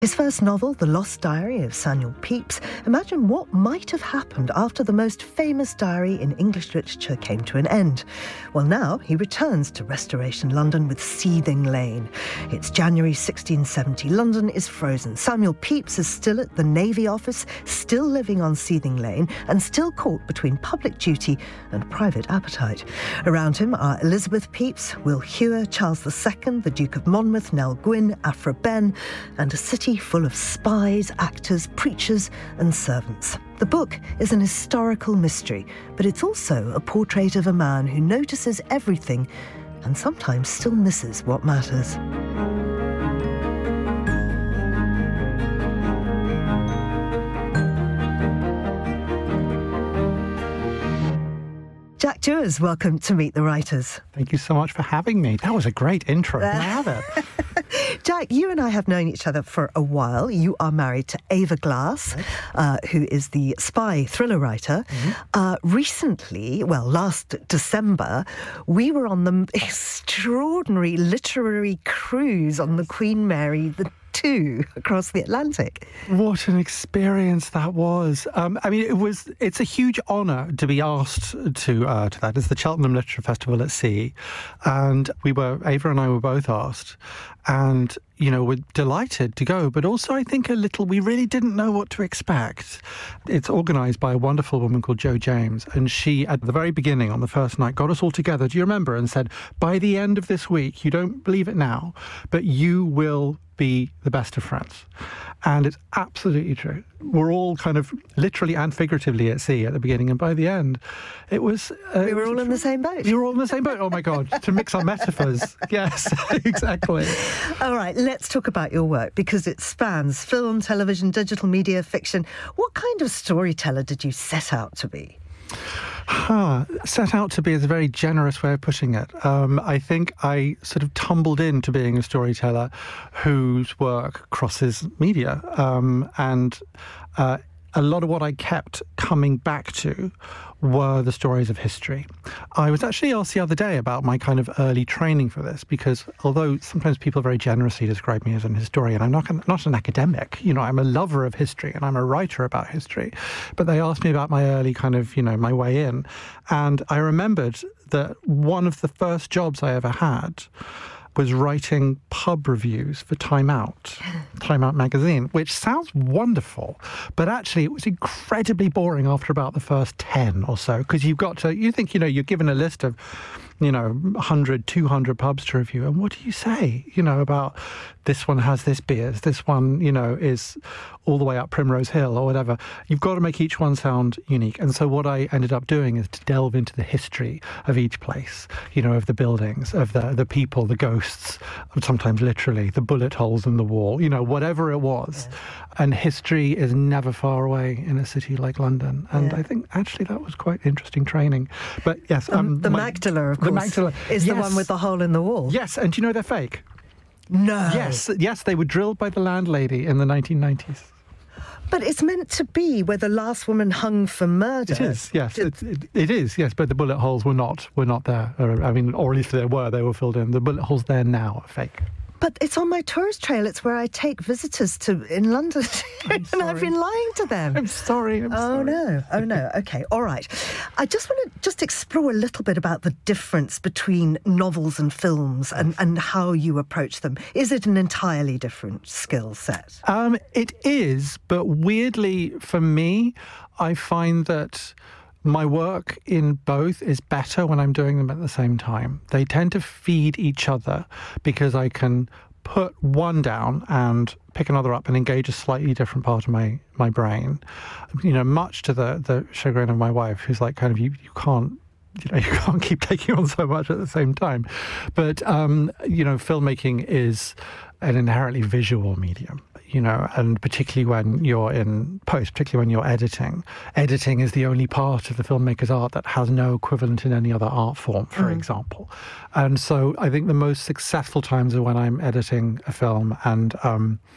His first novel, The Lost Diary of Samuel Pepys, imagined what might have happened after the most famous diary in English literature came to an end. Well, now he returns to Restoration London with Seething Lane. It's January 1670. London is frozen. Samuel Pepys is still at the Navy Office, still living on Seething Lane, and still caught between public duty and private appetite. Around him are Elizabeth Pepys, Will Hewer, Charles II, the Duke of Monmouth, Nell Gwyn, Aphra Behn, and a city full of spies, actors, preachers and servants. The book is an historical mystery, but it's also a portrait of a man who notices everything and sometimes still misses what matters. Jack Dewars, welcome to Meet the Writers. Thank you so much for having me. That was a great intro. Can I have it? Jack, you and I have known each other for a while. You are married to Ava Glass, who is the spy thriller writer. Recently, last December, we were on the extraordinary literary cruise on the Queen Mary II across the Atlantic. What an experience that was. It's a huge honour to be asked to that. It's the Cheltenham Literature Festival at sea. And Ava and I were both asked. And, we're delighted to go, but also I think we really didn't know what to expect. It's organised by a wonderful woman called Jo James, and she, at the very beginning, on the first night, got us all together, do you remember, and said, by the end of this week, you don't believe it now, but you will be the best of friends. And it's absolutely true. We're all kind of literally and figuratively at sea at the beginning, and by the end, it was... we were all in the same boat. You were all in the same boat. Oh, my God. To mix our metaphors. Yes, exactly. All right, let's talk about your work, because it spans film, television, digital media, fiction. What kind of storyteller did you set out to be? Set out to be is a very generous way of pushing it. I think I sort of tumbled into being a storyteller whose work crosses media. And a lot of what I kept coming back to were the stories of history. I was actually asked the other day about my kind of early training for this, because although sometimes people very generously describe me as an historian, I'm not an academic. I'm a lover of history and I'm a writer about history. But they asked me about my early kind of, my way in. And I remembered that one of the first jobs I ever had was writing pub reviews for Time Out magazine, which sounds wonderful, but actually it was incredibly boring after about the first 10 or so, because you think, you're given a list of 100, 200 pubs to review. And what do you say, about this one has this beers, this one, is all the way up Primrose Hill or whatever. You've got to make each one sound unique. And so what I ended up doing is to delve into the history of each place, of the buildings, of the people, the ghosts, sometimes literally, the bullet holes in the wall, whatever it was. Yeah. And history is never far away in a city like London. And I think actually that was quite interesting training. But yes. The Magdala, of course. The Magdala is the one with the hole in the wall. Yes, and do you know they're fake? No. Yes, they were drilled by the landlady in the 1990s. But it's meant to be where the last woman hung for murder. It is, yes. It is, yes, but the bullet holes were not there. Or at least they were filled in. The bullet holes there now are fake. But it's on my tourist trail. It's where I take visitors in London. And I've been lying to them. I'm sorry. Oh, no. Okay, all right. I just want to explore a little bit about the difference between novels and films and how you approach them. Is it an entirely different skill set? It is, but weirdly for me, I find that my work in both is better when I'm doing them at the same time. They tend to feed each other because I can put one down and pick another up and engage a slightly different part of my brain. Much to the chagrin of my wife, who's like, kind of, you can't keep taking on so much at the same time. But, filmmaking is an inherently visual medium. And particularly when you're in post, particularly when you're editing. Editing is the only part of the filmmaker's art that has no equivalent in any other art form, for example. And so I think the most successful times are when I'm editing a film and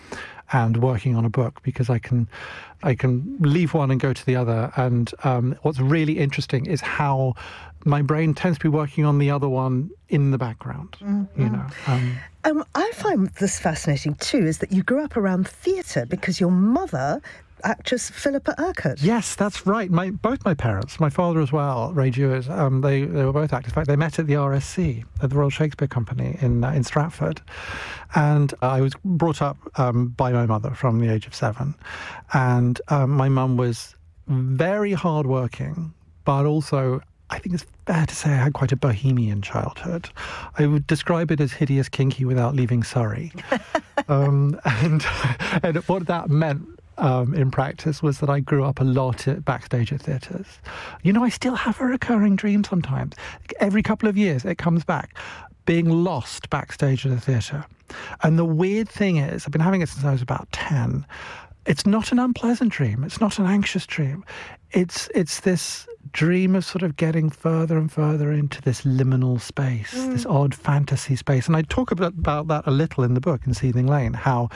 and working on a book, because I can leave one and go to the other. And what's really interesting is how my brain tends to be working on the other one in the background, you know. I find this fascinating too, is that you grew up around theatre because your mother, actress Philippa Urquhart. Yes, that's right. Both my parents, my father as well, Ray Dewars, they were both actors. In fact, they met at the RSC, at the Royal Shakespeare Company in Stratford. And I was brought up by my mother from the age of 7. And my mum was very hardworking, but also, I think it's fair to say, I had quite a bohemian childhood. I would describe it as hideous kinky without leaving Surrey. And what that meant in practice was that I grew up a lot backstage at theatres. You know, I still have a recurring dream sometimes. Every couple of years it comes back, being lost backstage at a theatre. And the weird thing is, I've been having it since I was about 10. It's not an unpleasant dream. It's not an anxious dream. It's this dream of sort of getting further and further into this liminal space, this odd fantasy space. And I talk about that a little in the book, in Seething Lane, how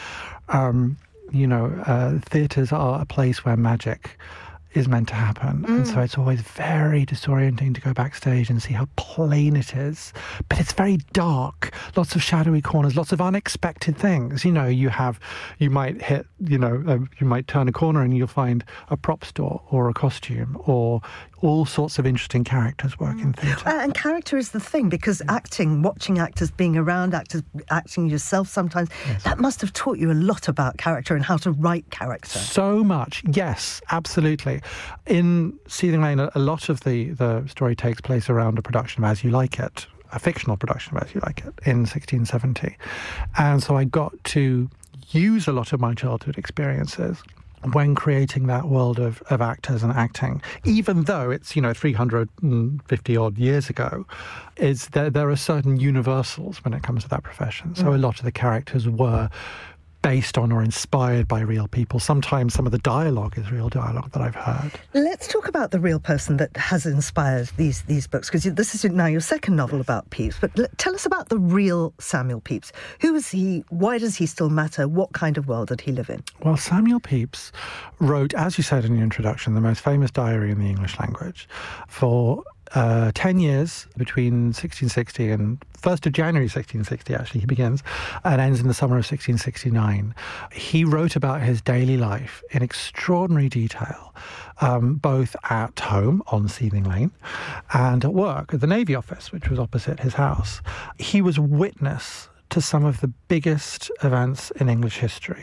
theatres are a place where magic is meant to happen. And so it's always very disorienting to go backstage and see how plain it is. But it's very dark, lots of shadowy corners, lots of unexpected things. You know, you might hit, you might turn a corner and you'll find a prop store or a costume or all sorts of interesting characters work in theatre. And character is the thing, because watching actors, being around actors, acting yourself sometimes, that must have taught you a lot about character and how to write character. So much, yes, absolutely. In Seething Lane, a lot of the story takes place around a production of As You Like It, a fictional production of As You Like It, in 1670. And so I got to use a lot of my childhood experiences when creating that world of actors and acting, even though it's, 350 odd years ago, there are certain universals when it comes to that profession. So a lot of the characters were based on or inspired by real people. Sometimes some of the dialogue is real dialogue that I've heard. Let's talk about the real person that has inspired these books, because this is now your second novel about Pepys. But tell us about the real Samuel Pepys. Who is he? Why does he still matter? What kind of world did he live in? Well, Samuel Pepys wrote, as you said in the introduction, the most famous diary in the English language for 10 years, between 1660 and 1st of January 1660, actually, he begins, and ends in the summer of 1669. He wrote about his daily life in extraordinary detail, both at home on Seething Lane and at work at the Navy Office, which was opposite his house. He was witness to some of the biggest events in English history.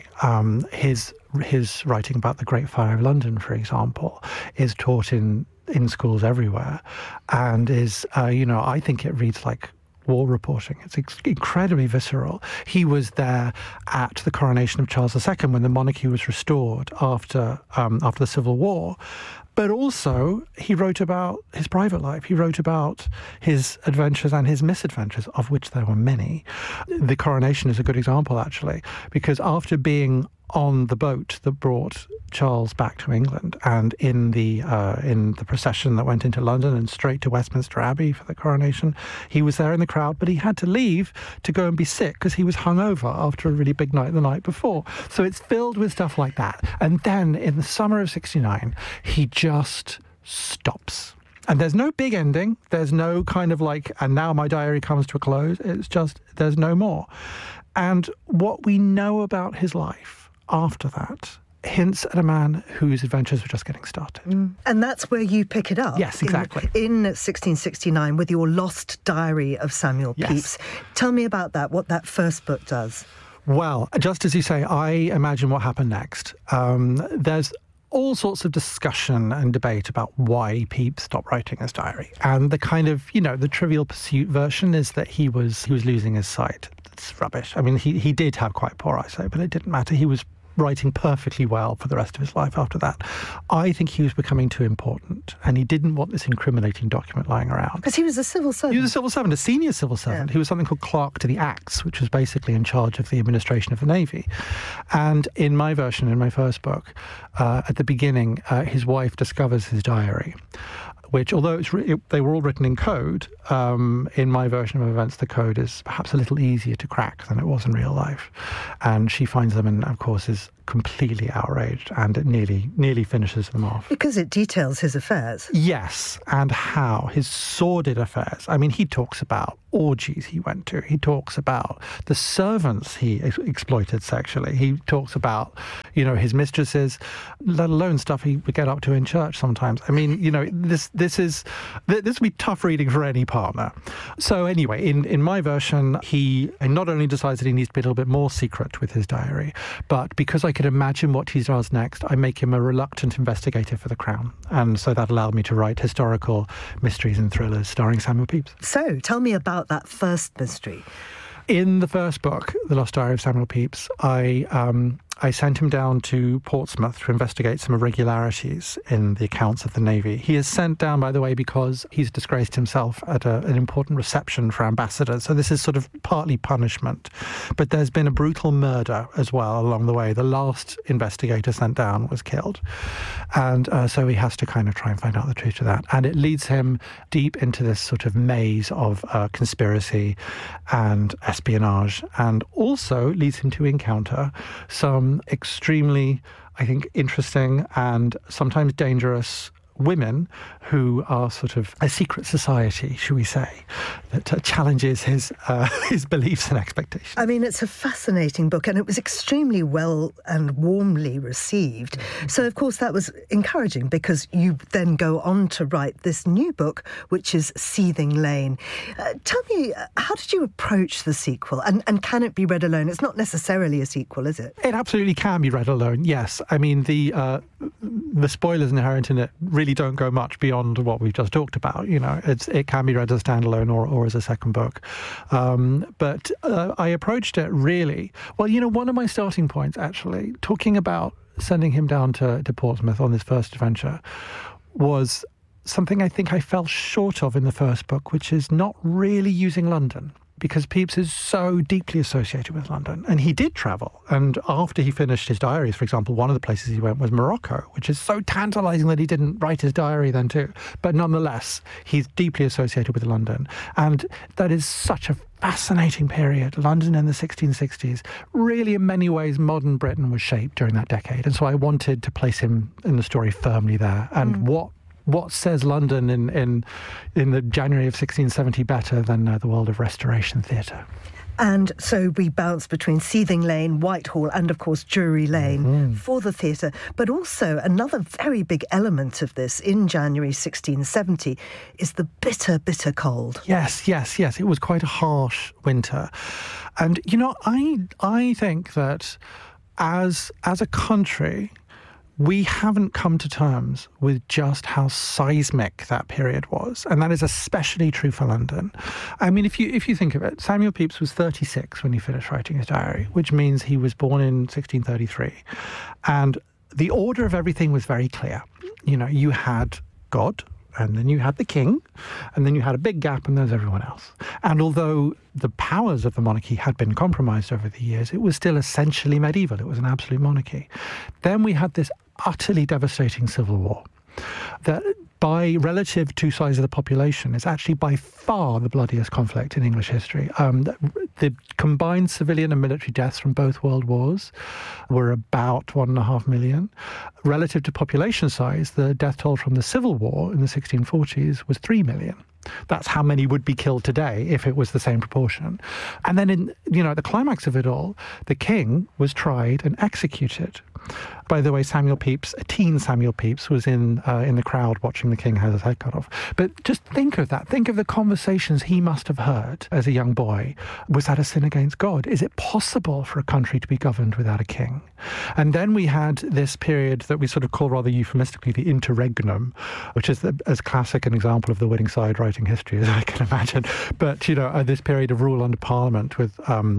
His writing about the Great Fire of London, for example, is taught in schools everywhere, and is, I think it reads like war reporting. It's incredibly visceral. He was there at the coronation of Charles II when the monarchy was restored after the Civil War. But also, he wrote about his private life. He wrote about his adventures and his misadventures, of which there were many. The coronation is a good example, actually, because after being on the boat that brought Charles back to England, and in the procession that went into London and straight to Westminster Abbey for the coronation, he was there in the crowd, but he had to leave to go and be sick because he was hungover after a really big night the night before. So it's filled with stuff like that. And then in the summer of 69, he just stops. And there's no big ending. There's no kind of like, and now my diary comes to a close. It's just, there's no more. And what we know about his life after that hints at a man whose adventures were just getting started. And that's where you pick it up. Yes, exactly. In 1669 with your lost diary of Samuel Pepys. Tell me about that, what that first book does. Well, just as you say, I imagine what happened next. There's all sorts of discussion and debate about why Pepys stopped writing his diary. And the kind of, the Trivial Pursuit version is that he was losing his sight. It's rubbish. I mean, he did have quite poor eyesight, but it didn't matter. He was writing perfectly well for the rest of his life after that. I think he was becoming too important, and he didn't want this incriminating document lying around. Because he was a civil servant. He was a civil servant, a senior civil servant. He was something called Clerk to the Acts, which was basically in charge of the administration of the Navy. And in my version, in my first book, at the beginning, his wife discovers his diary. which, although they were all written in code, in my version of events, the code is perhaps a little easier to crack than it was in real life. And she finds them and, of course, is completely outraged, and it nearly finishes them off. Because it details his affairs. Yes, and how. His sordid affairs. I mean, he talks about orgies he went to. He talks about the servants he exploited sexually. He talks about, his mistresses, let alone stuff he would get up to in church sometimes. I mean, this would be tough reading for any partner. So anyway, in my version, he not only decides that he needs to be a little bit more secret with his diary, but because I could imagine what he does next, I make him a reluctant investigator for the Crown. And so that allowed me to write historical mysteries and thrillers starring Samuel Pepys. So tell me about that first mystery. In the first book, The Lost Diary of Samuel Pepys, I sent him down to Portsmouth to investigate some irregularities in the accounts of the Navy. He is sent down, by the way, because he's disgraced himself at an important reception for ambassadors. So this is sort of partly punishment. But there's been a brutal murder as well along the way. The last investigator sent down was killed. And so he has to kind of try and find out the truth of that. And it leads him deep into this sort of maze of conspiracy and espionage, and also leads him to encounter some extremely, I think, interesting and sometimes dangerous women who are sort of a secret society, should we say, that challenges his beliefs and expectations. I mean, it's a fascinating book, and it was extremely well and warmly received. So, of course, that was encouraging, because you then go on to write this new book, which is Seething Lane. Tell me, how did you approach the sequel? And can it be read alone? It's not necessarily a sequel, is it? It absolutely can be read alone, yes. I mean, the spoilers inherent in it really don't go much beyond what we've just talked about. It can be read as a standalone or as a second book. But I approached it really, well, one of my starting points, actually, talking about sending him down to Portsmouth on this first adventure, was something I think I fell short of in the first book, which is not really using London. Because Pepys is so deeply associated with London. And he did travel. And after he finished his diaries, for example, one of the places he went was Morocco, which is so tantalising that he didn't write his diary then too. But nonetheless, he's deeply associated with London. And that is such a fascinating period. London in the 1660s. Really, in many ways, modern Britain was shaped during that decade. And so I wanted to place him in the story firmly there. And what says London in the January of 1670 better than the world of Restoration theatre? And so we bounce between Seething Lane, Whitehall, and, of course, Drury Lane for the theatre. But also another very big element of this in January 1670 is the bitter, bitter cold. Yes. It was quite a harsh winter. And, I think that as a country, we haven't come to terms with just how seismic that period was. And that is especially true for London. I mean, if you think of it, Samuel Pepys was 36 when he finished writing his diary, which means he was born in 1633. And the order of everything was very clear. You had God, and then you had the king, and then you had a big gap, and there's everyone else. And although the powers of the monarchy had been compromised over the years, it was still essentially medieval. It was an absolute monarchy. Then we had this utterly devastating civil war that, by relative to size of the population, is actually by far the bloodiest conflict in English history. The combined civilian and military deaths from both world wars were about 1.5 million. Relative to population size, the death toll from the Civil War in the 1640s was 3 million. That's how many would be killed today if it was the same proportion. And then at the climax of it all, the king was tried and executed. By the way, Samuel Pepys, a teen Samuel Pepys, was in the crowd watching the king have his head cut off. But just think of that. Think of the conversations he must have heard as a young boy. Was that a sin against God? Is it possible for a country to be governed without a king? And then we had this period that we sort of call rather euphemistically the interregnum, which is as classic an example of the winning side writing history as I can imagine. But, this period of rule under Parliament with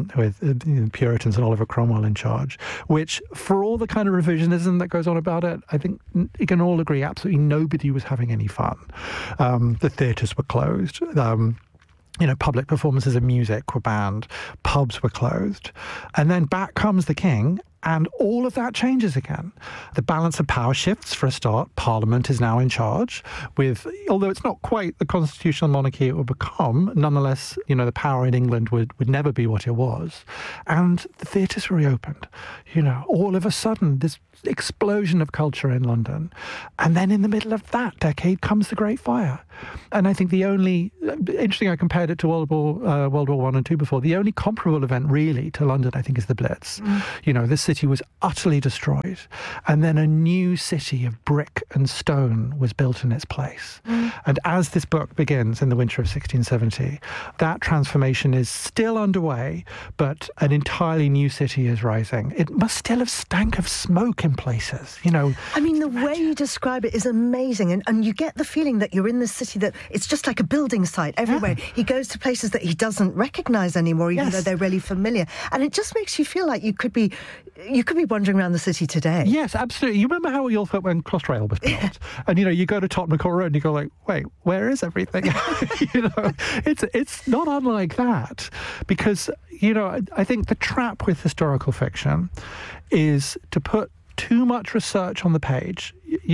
Puritans and Oliver Cromwell in charge, which, for all the kind of revisionism that goes on about it, I think you can all agree absolutely nobody was having any fun. The theatres were closed. Public performances of music were banned. Pubs were closed. And then back comes the king, And all of that changes again. The balance of power shifts for a start. Parliament is now in charge with, although it's not quite the constitutional monarchy it would become, nonetheless, the power in England would never be what it was. And the theatres were reopened. All of a sudden, this explosion of culture in London. And then in the middle of that decade comes the Great Fire. And I think interesting, I compared it to World War I and II before. The only comparable event really to London, I think, is the Blitz. This city was utterly destroyed. And then a new city of brick and stone was built in its place. And as this book begins in the winter of 1670, that transformation is still underway, but an entirely new city is rising. It must still have stank of smoke in places, I mean, the way you describe it is amazing. And you get the feeling that you're in this city, that it's just like a building site everywhere. Yeah. He goes to places that he doesn't recognise anymore, even though they're really familiar. And it just makes you feel like you could be wandering around the city today. Yes, absolutely. You remember how you all felt when Crossrail was built? And, you go to Tottenham Court Road and you go like, wait, where is everything? It's not unlike that. Because, I think the trap with historical fiction is to put too much research on the page.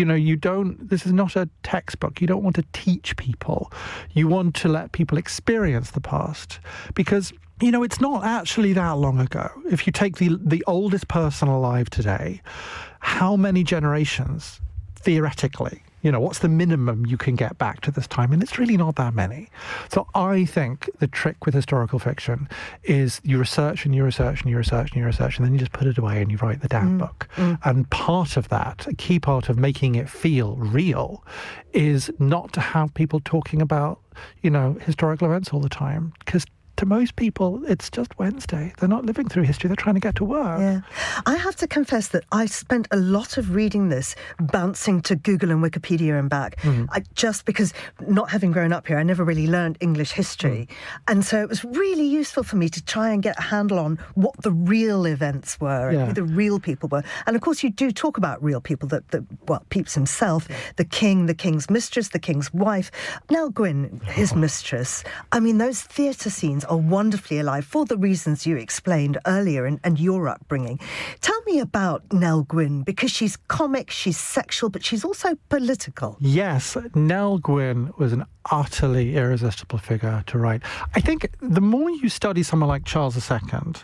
This is not a textbook. You don't want to teach people. You want to let people experience the past. Because, it's not actually that long ago. If you take the oldest person alive today, how many generations, theoretically, what's the minimum you can get back to this time? And it's really not that many. So I think the trick with historical fiction is you research and you research and you research and you research, and then you just put it away and you write the damn book. And part of that, a key part of making it feel real, is not to have people talking about, historical events all the time. Because to most people, it's just Wednesday. They're not living through history. They're trying to get to work. Yeah. I have to confess that I spent a lot of reading this bouncing to Google and Wikipedia and back. Just because, not having grown up here, I never really learned English history. And so it was really useful for me to try and get a handle on what the real events were and who the real people were. And of course, you do talk about real people, Pepys himself, the king, the king's mistress, the king's wife, Nell Gwyn, his mistress. I mean, those theatre scenes are wonderfully alive for the reasons you explained earlier and your upbringing. Tell me about Nell Gwyn, because she's comic, she's sexual, but she's also political. Yes, Nell Gwyn was an utterly irresistible figure to write. I think the more you study someone like Charles II,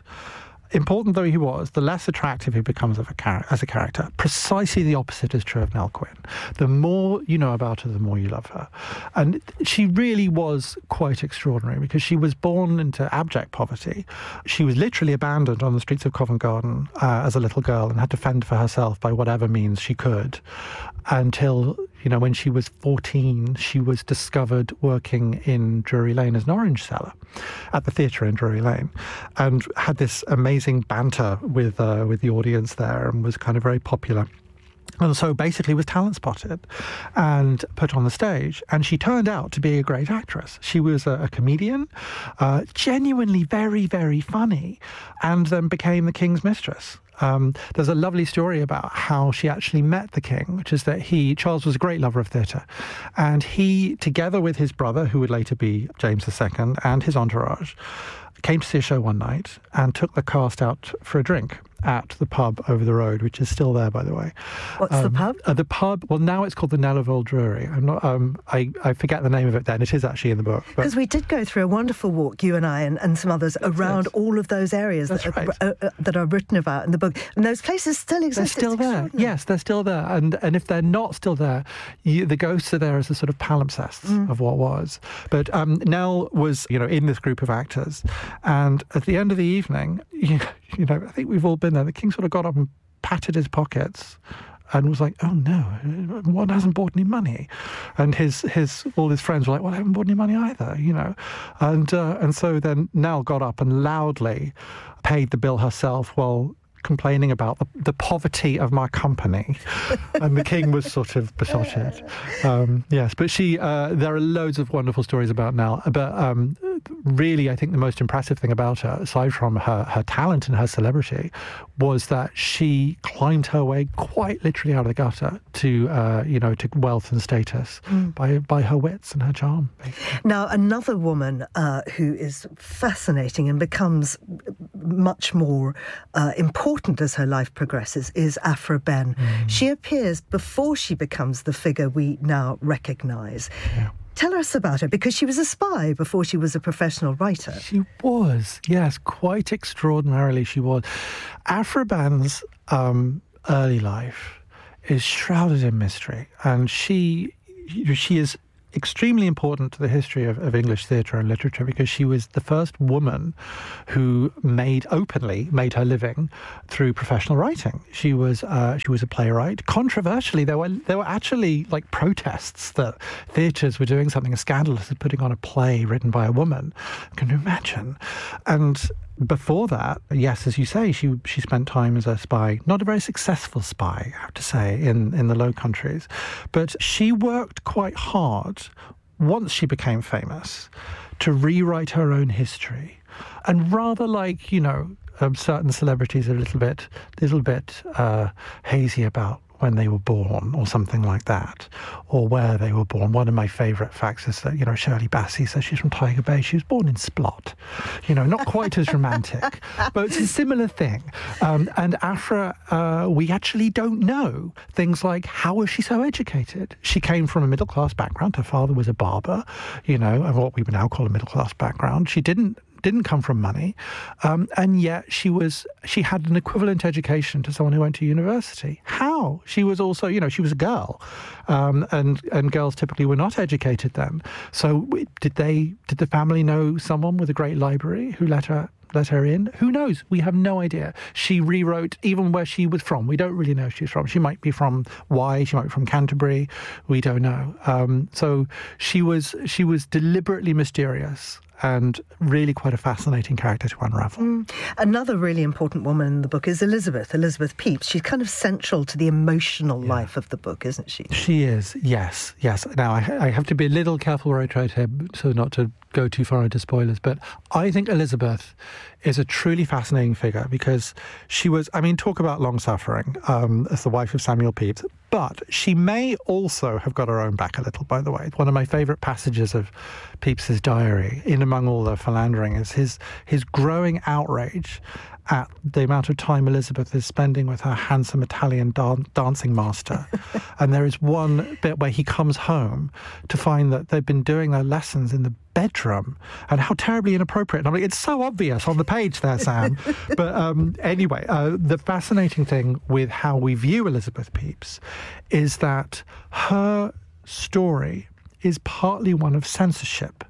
important though he was, the less attractive he becomes as a character. Precisely the opposite is true of Nell Gwyn. The more you know about her, the more you love her. And she really was quite extraordinary, because she was born into abject poverty. She was literally abandoned on the streets of Covent Garden as a little girl and had to fend for herself by whatever means she could, until, when she was 14, she was discovered working in Drury Lane as an orange seller at the theatre in Drury Lane, and had this amazing banter with the audience there, and was kind of very popular. And so basically was talent spotted and put on the stage. And she turned out to be a great actress. She was a comedian, genuinely very, very funny, and then became the king's mistress. There's a lovely story about how she actually met the king, which is that Charles was a great lover of theatre, and he, together with his brother, who would later be James II, and his entourage, came to see a show one night and took the cast out for a drink at the pub over the road, which is still there, by the way. What's the pub? The pub, well, now it's called the Nellerville Drury. I forget the name of it then. It is actually in the book. Because we did go through a wonderful walk, you and I and some others, around all of those areas that are written about in the book. And those places still exist. They're still there. Yes, they're still there. And if they're not still there, the ghosts are there as a sort of palimpsests of what was. But Nell was, in this group of actors. And at the end of the evening, I think we've all been there. The king sort of got up and patted his pockets and was like, "Oh no, one hasn't bought any money," and all his friends were like, "Well, I haven't bought any money either," and so then Nell got up and loudly paid the bill herself while complaining about the poverty of my company, and the king was sort of besotted. Yes, but there are loads of wonderful stories about Nell, but really, I think the most impressive thing about her, aside from her talent and her celebrity, was that she climbed her way quite literally out of the gutter to to wealth and status by her wits and her charm. Basically. Now, another woman who is fascinating and becomes much more important as her life progresses is Aphra Behn. She appears before she becomes the figure we now recognise. Yeah. Tell us about her, because she was a spy before she was a professional writer. She was, yes, quite extraordinarily she was. Aphra Behn's early life is shrouded in mystery, and she is extremely important to the history of English theatre and literature, because she was the first woman who openly made her living through professional writing. She was a playwright. Controversially, there were actually like protests that theatres were doing something scandalous as putting on a play written by a woman. Can you imagine? And before that, yes, as you say, she spent time as a spy, not a very successful spy, I have to say, in the Low Countries. But she worked quite hard, once she became famous, to rewrite her own history. And rather like, certain celebrities are a little bit hazy about when they were born or something like that, or where they were born. One of my favourite facts is that, Shirley Bassey says she's from Tiger Bay. She was born in Splot. Not quite as romantic, but it's a similar thing. And Aphra, we actually don't know things like, how was she so educated? She came from a middle-class background. Her father was a barber, and what we would now call a middle-class background. She didn't come from money, and yet she had an equivalent education to someone who went to university. How? She was also, she was a girl, and girls typically were not educated then. So did the family know someone with a great library who let her in? Who knows? We have no idea. She rewrote even where she was from. We don't really know where she's from. She might be from Wye, she might be from Canterbury. We don't know. So she was deliberately mysterious and really quite a fascinating character to unravel. Another really important woman in the book is Elizabeth Pepys. She's kind of central to the emotional life of the book, isn't she? She is, yes. Now, I have to be a little careful where I try to, so not to go too far into spoilers, but I think Elizabeth is a truly fascinating figure because she was, talk about long-suffering as the wife of Samuel Pepys, but she may also have got her own back a little, by the way. One of my favourite passages of Pepys's diary, in among all the philandering, is his growing outrage at the amount of time Elizabeth is spending with her handsome Italian dancing master. And there is one bit where he comes home to find that they've been doing their lessons in the bedroom, and how terribly inappropriate. It's so obvious on the page there, Sam. But anyway, the fascinating thing with how we view Elizabeth Pepys is that her story is partly one of censorship,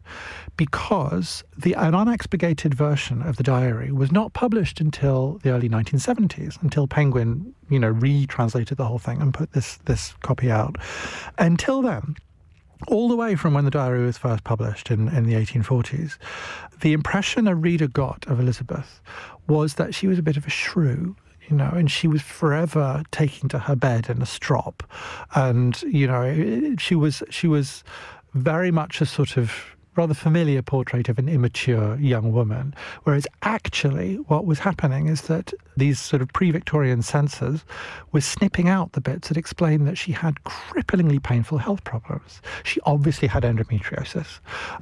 because an unexpurgated version of the diary was not published until the early 1970s, until Penguin, retranslated the whole thing and put this copy out. Until then, all the way from when the diary was first published in the 1840s, the impression a reader got of Elizabeth was that she was a bit of a shrew, and she was forever taking to her bed in a strop. And, she was very much a sort of rather familiar portrait of an immature young woman, whereas actually what was happening is that these sort of pre-Victorian censors were snipping out the bits that explained that she had cripplingly painful health problems. She obviously had endometriosis.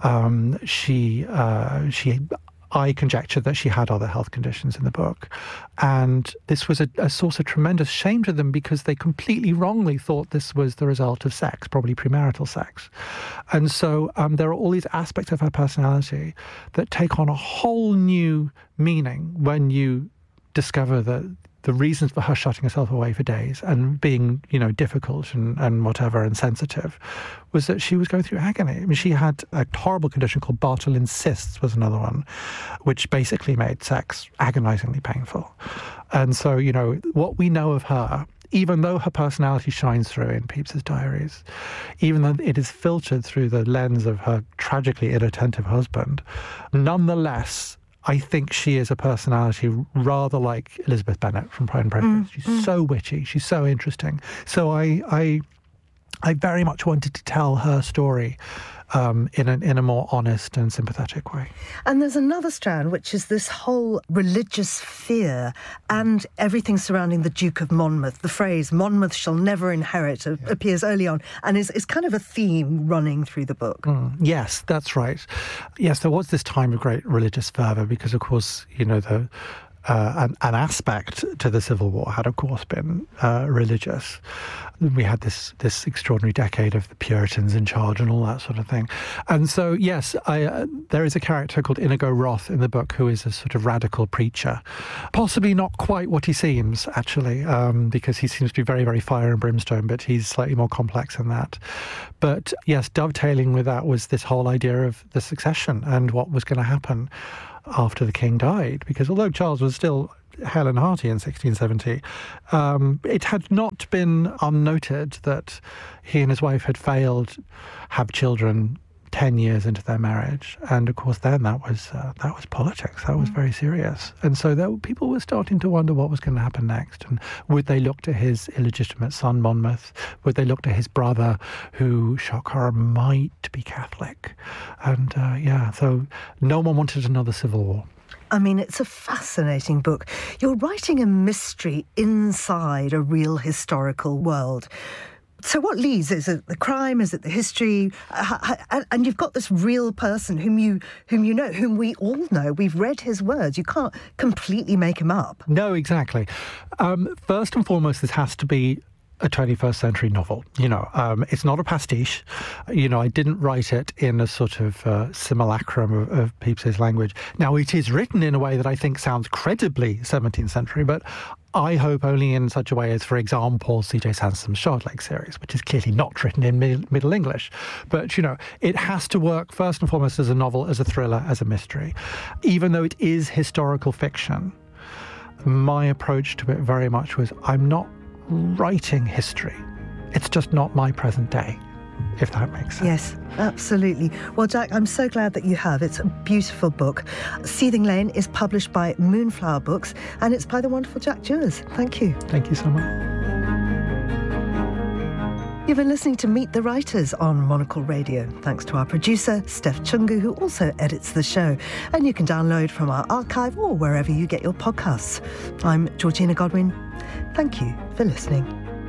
I conjectured that she had other health conditions in the book. And this was a source of tremendous shame to them, because they completely wrongly thought this was the result of sex, probably premarital sex. And so there are all these aspects of her personality that take on a whole new meaning when you discover that the reasons for her shutting herself away for days and being, difficult and whatever and sensitive was that she was going through agony. She had a horrible condition called Bartholin's cysts, was another one, which basically made sex agonizingly painful. And so, what we know of her, even though her personality shines through in Pepys's diaries, even though it is filtered through the lens of her tragically inattentive husband, nonetheless, I think she is a personality rather like Elizabeth Bennet from Pride and Prejudice. She's so witty, she's so interesting. So I I very much wanted to tell her story in a more honest and sympathetic way. And there's another strand, which is this whole religious fear and everything surrounding the Duke of Monmouth. The phrase, Monmouth shall never inherit, appears early on and is kind of a theme running through the book. Yes, that's right. Yes, there was this time of great religious fervour because, of course, an aspect to the Civil War had, of course, been religious. We had this extraordinary decade of the Puritans in charge and all that sort of thing. And so, yes, there is a character called Inigo Roth in the book who is a sort of radical preacher. Possibly not quite what he seems, actually, because he seems to be very, very fire and brimstone, but he's slightly more complex than that. But, yes, dovetailing with that was this whole idea of the succession and what was going to happen after the king died, because although Charles was still hale and hearty in 1670, it had not been unnoted that he and his wife had failed to have children 10 years into their marriage. And of course then that was politics. That was very serious. And so people were starting to wonder what was going to happen next. And would they look to his illegitimate son Monmouth? Would they look to his brother, who, shock horror, might be Catholic? And so no one wanted another civil war. I mean, it's a fascinating book. You're writing a mystery inside a real historical world. So what leads? Is it the crime? Is it the history? And you've got this real person whom you know, whom we all know. We've read his words. You can't completely make him up. No, exactly. First and foremost, this has to be a 21st century novel. It's not a pastiche. I didn't write it in a sort of simulacrum of Pepys's language. Now, it is written in a way that I think sounds credibly 17th century, but I hope only in such a way as, for example, C.J. Sansom's Shardlake series, which is clearly not written in Middle English. But, it has to work first and foremost as a novel, as a thriller, as a mystery. Even though it is historical fiction, my approach to it very much was, I'm not writing history. It's just not my present day, if that makes sense. Yes, absolutely. Well, Jack, I'm so glad that you have. It's a beautiful book. Seething Lane is published by Moonflower Books, and it's by the wonderful Jack Dewars. Thank you. Thank you so much. You've been listening to Meet the Writers on Monocle Radio. Thanks to our producer, Steph Chungu, who also edits the show. And you can download from our archive or wherever you get your podcasts. I'm Georgina Godwin. Thank you for listening.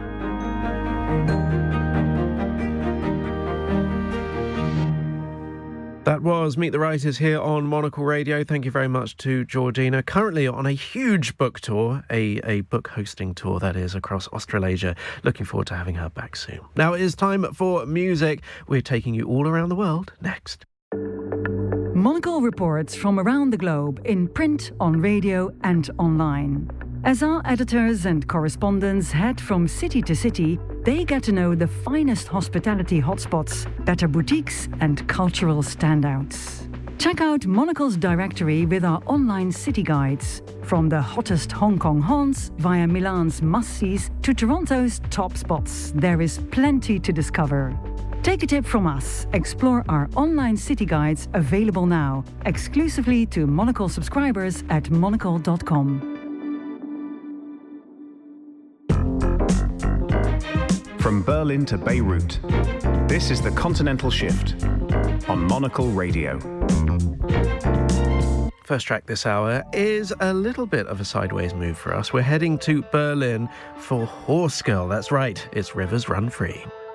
That was Meet the Writers here on Monocle Radio. Thank you very much to Georgina. Currently on a huge book tour, a book hosting tour, that is, across Australasia. Looking forward to having her back soon. Now it is time for music. We're taking you all around the world next. Monocle reports from around the globe in print, on radio and online. As our editors and correspondents head from city to city, they get to know the finest hospitality hotspots, better boutiques and cultural standouts. Check out Monocle's directory with our online city guides, from the hottest Hong Kong haunts via Milan's must-sees to Toronto's top spots. There is plenty to discover. Take a tip from us. Explore our online city guides available now, exclusively to Monocle subscribers at monocle.com. From Berlin to Beirut, this is The Continental Shift on Monocle Radio. First track this hour is a little bit of a sideways move for us. We're heading to Berlin for Horse Girl. That's right, it's Rivers Run Free.